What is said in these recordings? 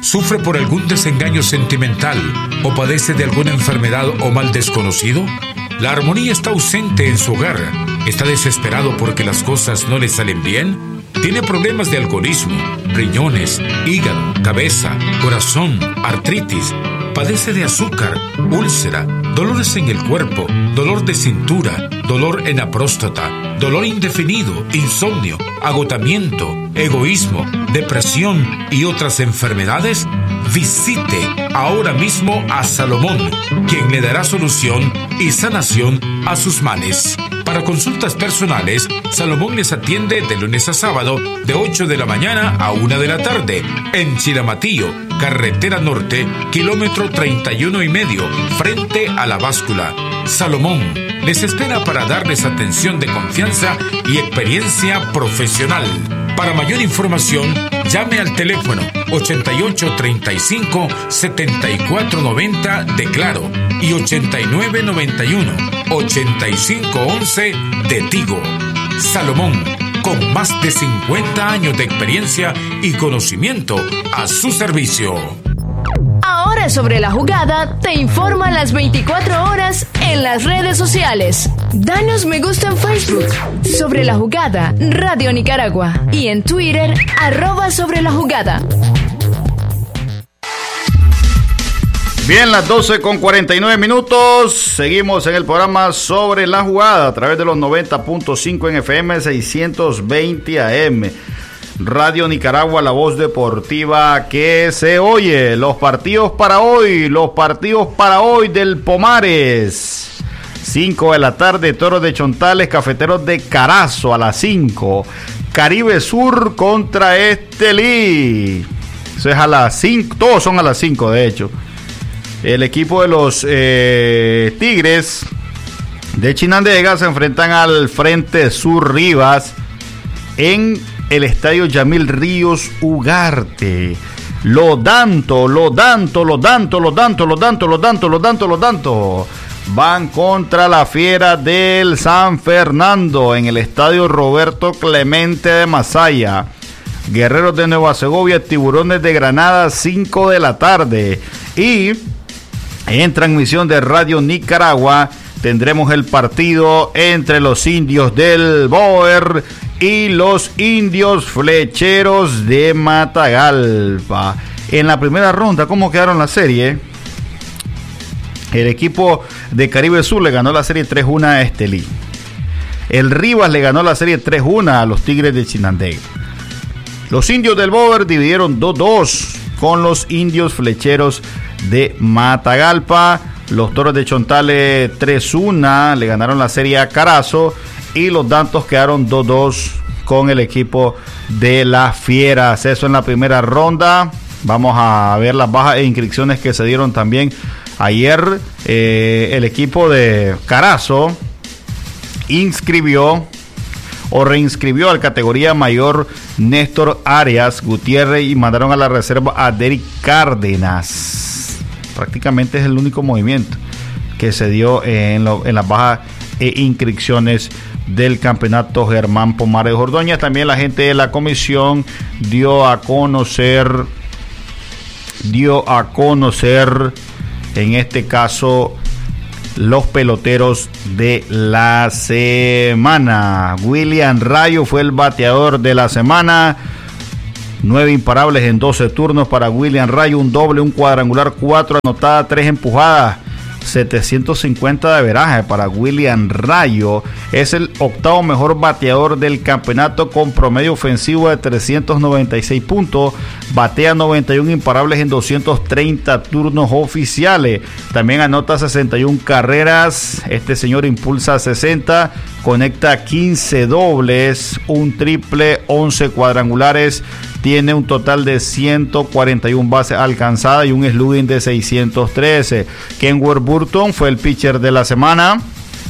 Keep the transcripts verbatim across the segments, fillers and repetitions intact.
¿Sufre por algún desengaño sentimental o padece de alguna enfermedad o mal desconocido? ¿La armonía está ausente en su hogar? ¿Está desesperado porque las cosas no le salen bien? ¿Tiene problemas de alcoholismo, riñones, hígado, cabeza, corazón, artritis? ¿Padece de azúcar, úlcera, dolores en el cuerpo, dolor de cintura, dolor en la próstata, dolor indefinido, insomnio, agotamiento, egoísmo, depresión y otras enfermedades? Visite ahora mismo a Salomón, quien le dará solución y sanación a sus males. Para consultas personales, Salomón les atiende de lunes a sábado de ocho de la mañana a una de la tarde en Chilamatillo, carretera norte, kilómetro treinta y uno y medio, frente a la báscula. Salomón les espera para darles atención de confianza y experiencia profesional. Para mayor información, llame al teléfono ochenta y ocho treinta y cinco setenta y cuatro noventa de Claro y ochenta y nueve noventa y uno ochenta y cinco once de Tigo. Salomón, con más de cincuenta años de experiencia y conocimiento a su servicio. Ahora Sobre la Jugada te informa las veinticuatro horas en las redes sociales. Danos me gusta en Facebook, Sobre la Jugada, Radio Nicaragua, y en Twitter, arroba Sobre la Jugada. Bien, las doce con cuarenta y nueve minutos. Seguimos en el programa Sobre la Jugada a través de los noventa punto cinco en F M, seiscientos veinte A M. Radio Nicaragua, la voz deportiva que se oye. Los partidos para hoy, los partidos para hoy del Pomares. cinco de la tarde, Toros de Chontales, Cafeteros de Carazo a las cinco. Caribe Sur contra Estelí. Eso es a las cinco, todos son a las cinco de hecho. El equipo de los eh, Tigres de Chinandega se enfrentan al Frente Sur Rivas en el estadio Yamil Ríos Ugarte. Lo danto, lo danto, lo danto, lo danto, lo danto, lo danto, lo danto, lo danto. Van contra la Fiera del San Fernando en el estadio Roberto Clemente de Masaya. Guerreros de Nueva Segovia, Tiburones de Granada, cinco de la tarde. Y en transmisión de Radio Nicaragua tendremos el partido entre los Indios del Boer y los Indios Flecheros de Matagalpa. En la primera ronda, ¿cómo quedaron la serie? El equipo de Caribe Sur le ganó la serie tres uno a Estelí. El Rivas le ganó la serie tres uno a los Tigres de Chinandega. Los Indios del Boer dividieron dos dos con los Indios Flecheros de Matagalpa. Los Toros de Chontales tres uno le ganaron la serie a Carazo. Y los Dantos quedaron dos dos con el equipo de las Fieras. Eso en la primera ronda. Vamos a ver las bajas e inscripciones que se dieron también ayer. Eh, el equipo de Carazo inscribió o reinscribió al categoría mayor Néstor Arias Gutiérrez y mandaron a la reserva a Derek Cárdenas. Prácticamente es el único movimiento que se dio en, lo, en las bajas e inscripciones del campeonato Germán Pomares Ordóñez. También la gente de la comisión dio a conocer dio a conocer en este caso los peloteros de la semana. William Rayo fue el bateador de la semana. Nueve imparables en doce turnos para William Rayo, un doble, un cuadrangular, cuatro anotadas, tres empujadas. setecientos cincuenta de averaje para William Rayo. Es el octavo mejor bateador del campeonato con promedio ofensivo de trescientos noventa y seis puntos. Batea noventa y uno imparables en doscientos treinta turnos oficiales. También anota sesenta y una carreras. Este señor impulsa sesenta. Conecta quince dobles, un triple, once cuadrangulares. Tiene un total de ciento cuarenta y una bases alcanzadas y un slugging de seiscientos trece. Kenworth Burton fue el pitcher de la semana.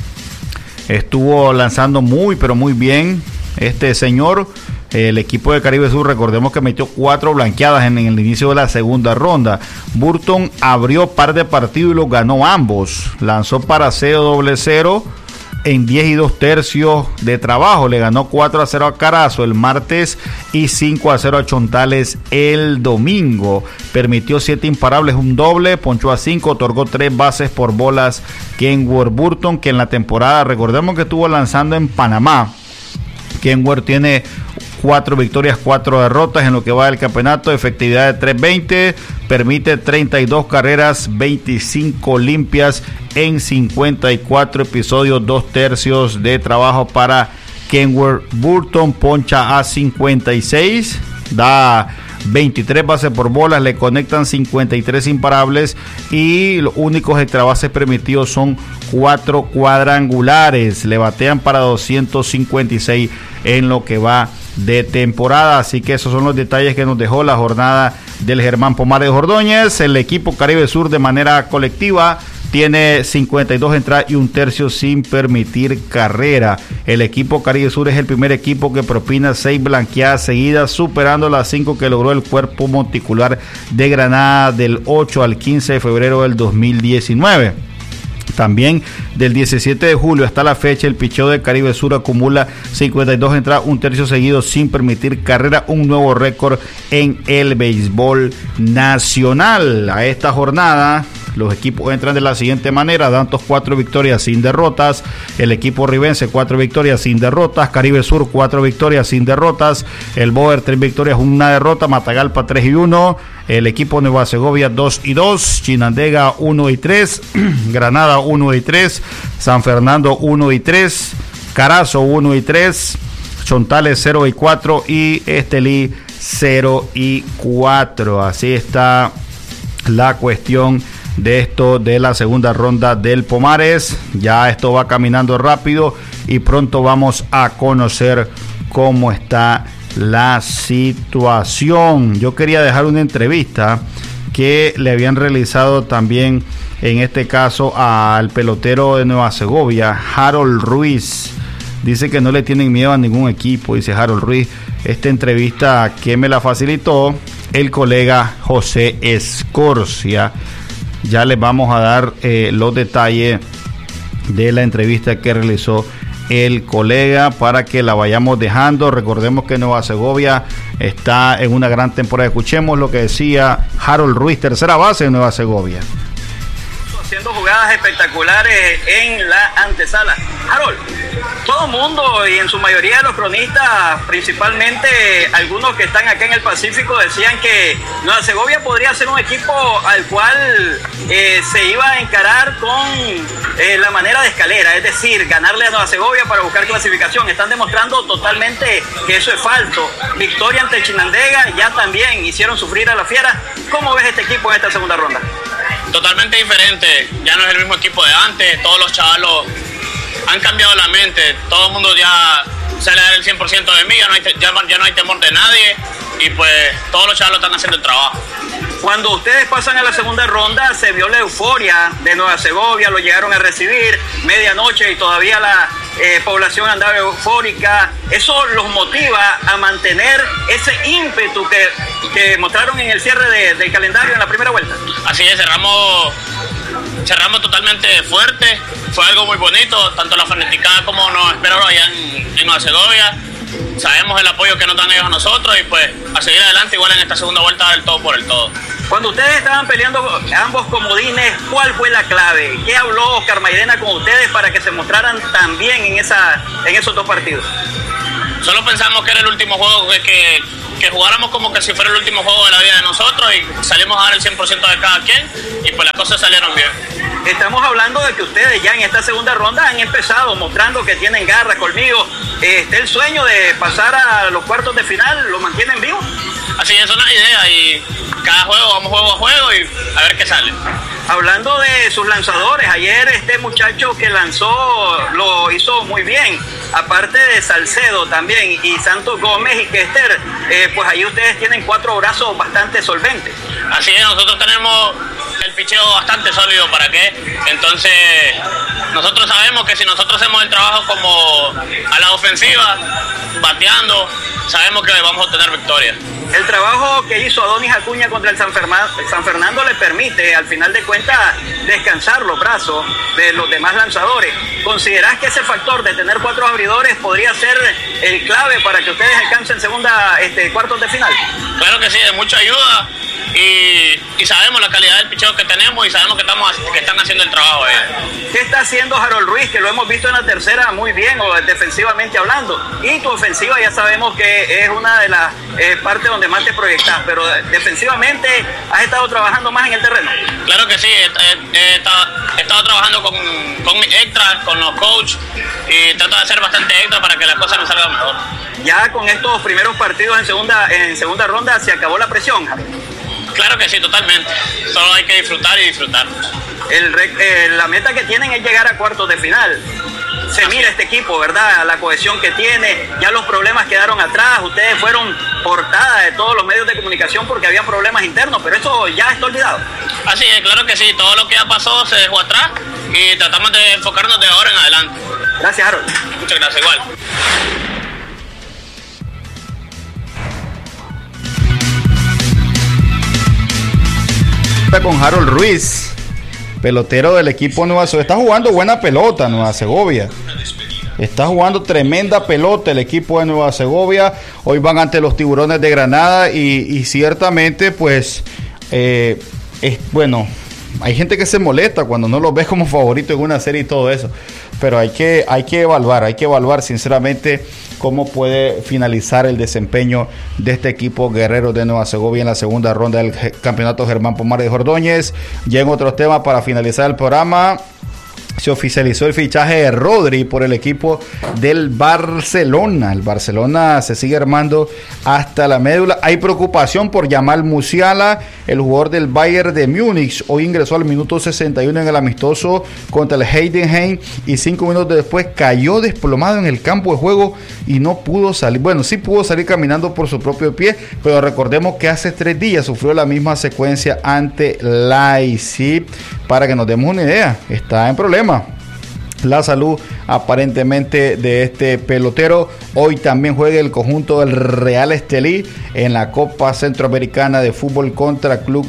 Estuvo lanzando muy, pero muy bien este señor. El equipo de Caribe Sur, recordemos que metió cuatro blanqueadas en, en el inicio de la segunda ronda. Burton abrió par de partidos y los ganó ambos. Lanzó para cero doble cero. en diez y dos tercios de trabajo. Le ganó cuatro a cero a Carazo el martes y cinco a cero a Chontales el domingo. Permitió siete imparables, un doble, ponchó a cinco, otorgó tres bases por bolas Kenworth Burton, que en la temporada, recordemos que estuvo lanzando en Panamá. Kenworth tiene cuatro victorias, cuatro derrotas en lo que va del campeonato, efectividad de tres veinte, permite treinta y dos carreras, veinticinco limpias en cincuenta y cuatro episodios, dos tercios de trabajo para Kenworth Burton. Poncha a cincuenta y seis, da veintitrés bases por bolas, le conectan cincuenta y tres imparables y los únicos extra bases permitidos son cuatro cuadrangulares. Le batean para doscientos cincuenta y seis en lo que va de temporada. Así que esos son los detalles que nos dejó la jornada del Germán Pomares Ordóñez. El equipo Caribe Sur de manera colectiva tiene cincuenta y dos entradas y un tercio sin permitir carrera. El equipo Caribe Sur es el primer equipo que propina seis blanqueadas seguidas, superando las cinco que logró el cuerpo monticular de Granada del ocho al quince de febrero del dos mil diecinueve. También del diecisiete de julio hasta la fecha, el picheo de Caribe Sur acumula cincuenta y dos entradas, un tercio seguido sin permitir carrera, un nuevo récord en el béisbol nacional. A esta jornada los equipos entran de la siguiente manera: Dantos cuatro victorias sin derrotas, el equipo ribense cuatro victorias sin derrotas, Caribe Sur cuatro victorias sin derrotas, el Boer tres victorias una derrota, Matagalpa tres y uno, el equipo Nueva Segovia dos y dos, Chinandega uno y tres, Granada uno y tres, San Fernando uno y tres, Carazo uno y tres, Chontales cero y cuatro y Estelí cero y cuatro. Así está la cuestión de esto de la segunda ronda del Pomares. Ya esto va caminando rápido y pronto vamos a conocer cómo está la situación. Yo quería dejar una entrevista que le habían realizado también, en este caso, al pelotero de Nueva Segovia, Harold Ruiz. Dice que no le tienen miedo a ningún equipo, dice Harold Ruiz. Esta entrevista que me la facilitó el colega José Escorcia. Ya les vamos a dar eh, los detalles de la entrevista que realizó el colega para que la vayamos dejando. Recordemos que Nueva Segovia está en una gran temporada. Escuchemos lo que decía Harold Ruiz, tercera base de Nueva Segovia. Haciendo jugadas espectaculares en la antesala. Harold, todo el mundo y en su mayoría de los cronistas, principalmente algunos que están acá en el Pacífico, decían que Nueva Segovia podría ser un equipo al cual eh, se iba a encarar con eh, la manera de escalera, es decir, ganarle a Nueva Segovia para buscar clasificación. Están demostrando totalmente que eso es falso. Victoria ante Chinandega, ya también hicieron sufrir a la Fiera. ¿Cómo ves este equipo en esta segunda ronda? Totalmente diferente, ya no es el mismo equipo de antes, todos los chavalos han cambiado la mente, todo el mundo ya sale a dar el cien por ciento de mí, ya no, hay, ya, ya no hay temor de nadie y pues todos los chavalos están haciendo el trabajo. Cuando ustedes pasan a la segunda ronda se vio la euforia de Nueva Segovia, lo llegaron a recibir medianoche y todavía la eh, población andaba eufórica. Eso los motiva a mantener ese ímpetu que, que mostraron en el cierre de, del calendario en la primera vuelta. Así es, cerramos, cerramos totalmente fuerte, fue algo muy bonito, tanto la fanaticada como nos esperaron allá en, en Nueva Segovia. Sabemos el apoyo que nos dan ellos a nosotros y pues a seguir adelante igual en esta segunda vuelta del todo por el todo. Cuando ustedes estaban peleando ambos comodines, ¿cuál fue la clave? ¿Qué habló Oscar Mairena con ustedes para que se mostraran tan bien en, esa, en esos dos partidos? Solo pensamos que era el último juego, que, que, que jugáramos como que si fuera el último juego de la vida de nosotros y salimos a dar el cien por ciento de cada quien y pues las cosas salieron bien. Estamos hablando de que ustedes ya en esta segunda ronda han empezado mostrando que tienen garra, colmillo. Este, el sueño de pasar a los cuartos de final, ¿lo mantienen vivo? Así es, esa es la idea y cada juego vamos juego a juego y a ver qué sale. Hablando de sus lanzadores, ayer este muchacho que lanzó lo hizo muy bien, aparte de Salcedo también y Santos Gómez y Kester, eh, pues ahí ustedes tienen cuatro brazos bastante solventes. Así es, nosotros tenemos el picheo bastante sólido, ¿para qué? Entonces nosotros sabemos que si nosotros hacemos el trabajo como a la ofensiva, bateando, sabemos que vamos a obtener victoria. El trabajo que hizo Adonis Acuña contra el San, Ferma, San Fernando le permite, al final de cuentas, descansar los brazos de los demás lanzadores. ¿Considerás que ese factor de tener cuatro abridores podría ser el clave para que ustedes alcancen segunda, este, cuartos de final? Claro que sí, de mucha ayuda. Y, y sabemos la calidad del picheo que tenemos y sabemos que estamos que están haciendo el trabajo eh. ¿Qué está haciendo Harold Ruiz? Que lo hemos visto en la tercera muy bien, o defensivamente hablando. Y tu ofensiva ya sabemos que es una de las eh, partes donde más te proyectas, pero defensivamente has estado trabajando más en el terreno. Claro que sí, he, he, he, estado, he estado trabajando con, con mis extras, con los coaches, y trato de hacer bastante extra para que las cosas me salgan mejor. Ya con estos primeros partidos en segunda, en segunda ronda se acabó la presión, Javier. Claro que sí, totalmente. Solo hay que disfrutar y disfrutar. El, eh, la meta que tienen es llegar a cuartos de final. Se mira este equipo, ¿verdad? La cohesión que tiene, ya los problemas quedaron atrás. Ustedes fueron portada de todos los medios de comunicación porque habían problemas internos, pero eso ya está olvidado. Así es, claro que sí. Todo lo que ya pasó se dejó atrás y tratamos de enfocarnos de ahora en adelante. Gracias, Harold. Muchas gracias, igual. Con Harold Ruiz, pelotero del equipo Nueva Segovia. Está jugando buena pelota Nueva Segovia. Está jugando tremenda pelota el equipo de Nueva Segovia. Hoy van ante los Tiburones de Granada y, y ciertamente pues eh, es bueno. Hay gente que se molesta cuando no los ves como favorito en una serie y todo eso, pero hay que, hay que evaluar, hay que evaluar sinceramente cómo puede finalizar el desempeño de este equipo guerrero de Nueva Segovia en la segunda ronda del campeonato Germán Pomares de Ordóñez. Ya en otros temas para finalizar el programa, se oficializó el fichaje de Rodri por el equipo del Barcelona. El Barcelona se sigue armando hasta la médula. Hay preocupación por Yamal Musiala, el jugador del Bayern de Múnich. Hoy ingresó al minuto sesenta y uno en el amistoso contra el Heidenheim y cinco minutos después cayó desplomado en el campo de juego y no pudo salir. Bueno, sí pudo salir caminando por su propio pie, pero recordemos que hace tres días sufrió la misma secuencia ante Leipzig. Para que nos demos una idea, está en problema la salud aparentemente de este pelotero. Hoy también juega el conjunto del Real Estelí en la Copa Centroamericana de Fútbol contra Club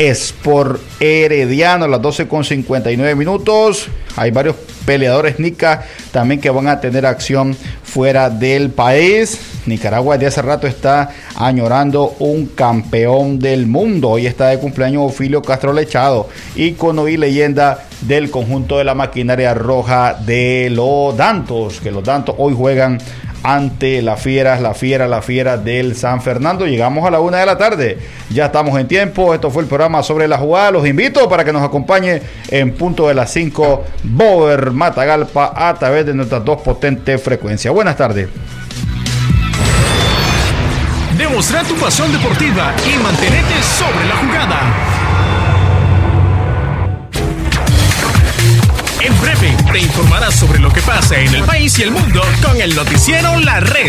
Sport Herediano a las doce con cincuenta y nueve minutos. Hay varios peleadores nica también que van a tener acción fuera del país. Nicaragua de hace rato está añorando un campeón del mundo. Hoy está de cumpleaños Ofilio Castro Lechado, ícono y leyenda del conjunto de la maquinaria roja de los Dantos, que los Dantos hoy juegan ante las fieras, la fiera, la fiera del San Fernando. Llegamos a la una de la tarde, ya estamos en tiempo. Esto fue el programa Sobre la Jugada. Los invito para que nos acompañe en punto de las cinco Bober Matagalpa a través de nuestras dos potentes frecuencias. Buenas tardes. Demostrar tu pasión deportiva y mantenerte sobre la jugada. En breve te informarás sobre lo que pasa en el país y el mundo con el noticiero La Red.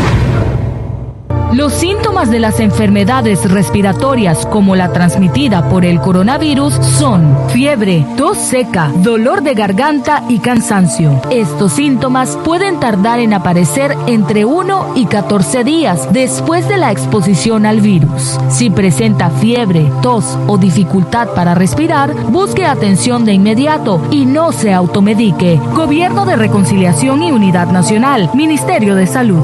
Los síntomas de las enfermedades respiratorias como la transmitida por el coronavirus son fiebre, tos seca, dolor de garganta y cansancio. Estos síntomas pueden tardar en aparecer entre uno y catorce días después de la exposición al virus. Si presenta fiebre, tos o dificultad para respirar, busque atención de inmediato y no se automedique. Gobierno de Reconciliación y Unidad Nacional, Ministerio de Salud.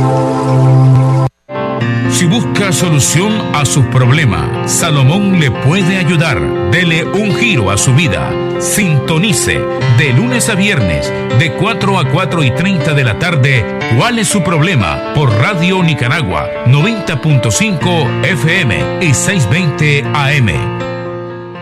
Si busca solución a sus problemas, Salomón le puede ayudar. Dele un giro a su vida. Sintonice de lunes a viernes de cuatro a cuatro y treinta de la tarde. ¿Cuál es su problema? Por Radio Nicaragua noventa punto cinco F M y seiscientos veinte A M.